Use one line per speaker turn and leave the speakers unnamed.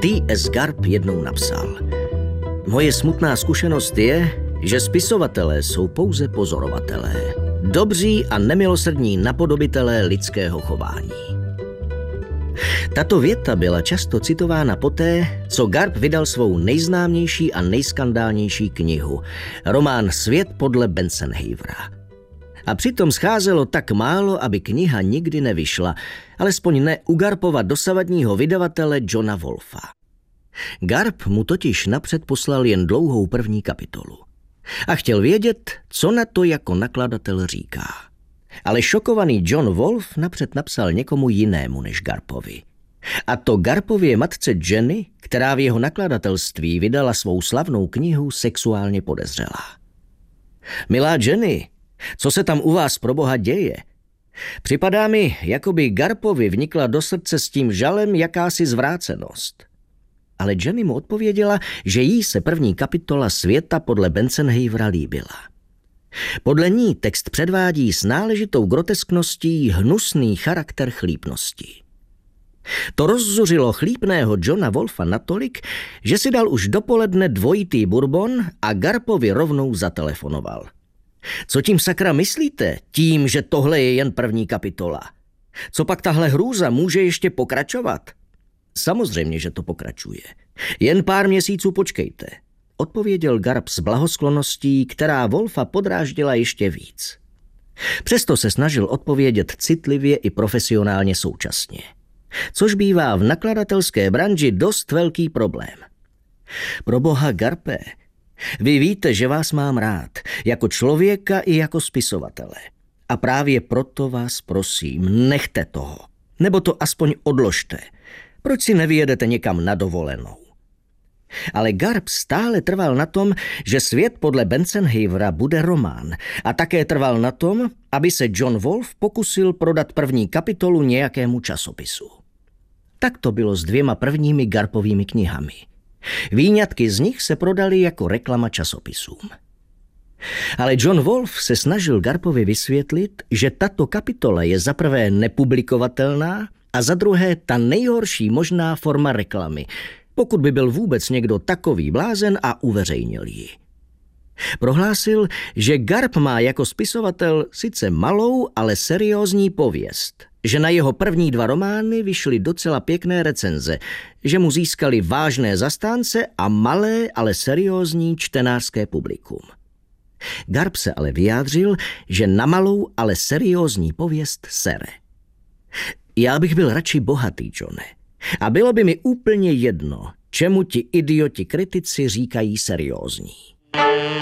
T.S. Garp jednou napsal: Moje smutná zkušenost je, že spisovatelé jsou pouze pozorovatelé, dobří a nemilosrdní napodobitelé lidského chování. Tato věta byla často citována poté, co Garp vydal svou nejznámější a nejskandálnější knihu, román Svět podle Bensenheivera. A přitom scházelo tak málo, aby kniha nikdy nevyšla, alespoň ne u Garpova dosavadního vydavatele Johna Wolfa. Garp mu totiž napřed poslal jen dlouhou první kapitolu. A chtěl vědět, co na to jako nakladatel říká. Ale šokovaný John Wolf napřed napsal někomu jinému než Garpovi. A to Garpově matce Jenny, která v jeho nakladatelství vydala svou slavnou knihu Sexuálně podezřelá. Milá Jenny, co se tam u vás proboha děje? Připadá mi, jako by Garpovi vnikla do srdce s tím žalem jakási zvrácenost. Ale Jenny mu odpověděla, že jí se první kapitola Světa podle Bensenheivera líbila. Podle ní text předvádí s náležitou groteskností hnusný charakter chlípnosti. To rozzuřilo chlípného Johna Wolfa natolik, že si dal už dopoledne dvojitý bourbon a Garpovi rovnou zatelefonoval. Co tím sakra myslíte, tím, že tohle je jen první kapitola? Co pak tahle hrůza může ještě pokračovat? Samozřejmě, že to pokračuje. Jen pár měsíců počkejte, odpověděl Garp s blahosklonností, která Wolfa podráždila ještě víc. Přesto se snažil odpovědět citlivě i profesionálně současně. Což bývá v nakladatelské branži dost velký problém. Proboha, Garpe, vy víte, že vás mám rád, jako člověka i jako spisovatele. A právě proto vás prosím, nechte toho. Nebo to aspoň odložte. Proč si nevyjedete někam na dovolenou? Ale Garp stále trval na tom, že Svět podle Bensenheivera bude román a také trval na tom, aby se John Wolf pokusil prodat první kapitolu nějakému časopisu. Tak to bylo s 2 prvními Garpovými knihami. Výňatky z nich se prodaly jako reklama časopisům. Ale John Wolf se snažil Garpovi vysvětlit, že tato kapitola je za prvé nepublikovatelná a za druhé ta nejhorší možná forma reklamy, pokud by byl vůbec někdo takový blázen a uveřejnil ji. Prohlásil, že Garp má jako spisovatel sice malou, ale seriózní pověst, že na jeho první 2 romány vyšly docela pěkné recenze, že mu získali vážné zastánce a malé, ale seriózní čtenářské publikum. Garp se ale vyjádřil, že na malou, ale seriózní pověst sere. Já bych byl radši bohatý, Johne. A bylo by mi úplně jedno, čemu ti idioti kritici říkají seriózní.